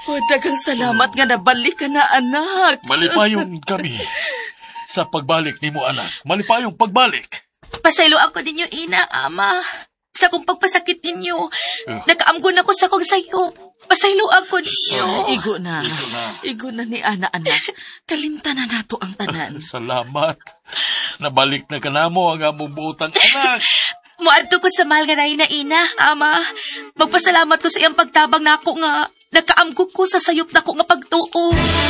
Daghang salamat nga nabalik ka na, anak. Malipayong kami sa pagbalik ni mo, anak. Malipayong pagbalik. Pasaylo ako ninyo, ina, ama. Sa kong pagpasakit ninyo, nakaamgon ako sa kong sayo. Pasaylo ako ninyo. Igo na ni Ana, anak. Kalimta na nato ang tanan. Salamat. Nabalik na ka na mo ang among buotang anak. Muadto ko sa mahal nga na ina, ama. Magpasalamat ko sa iyang pagtabang na ako nga. Nakaamgog ko sa sayop na ko nga pagtuo.